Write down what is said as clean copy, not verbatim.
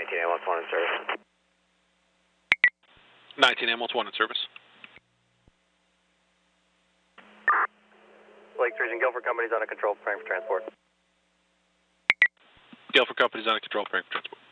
19 ambulance 1 in service. 19 ambulance 1 in service. Lake Region Guilford Company's on a control, preparing for transport. Guilford Company's on a control, preparing for transport.